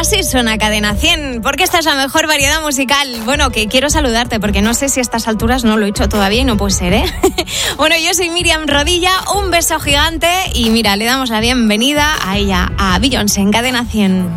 Así suena Cadena 100, porque esta es la mejor variedad musical. Bueno, que quiero saludarte, porque no sé si a estas alturas no lo he hecho todavía y no puede ser, ¿eh? Bueno, yo soy Miriam Rodilla, un beso gigante y mira, le damos la bienvenida a ella, a Beyoncé en Cadena 100.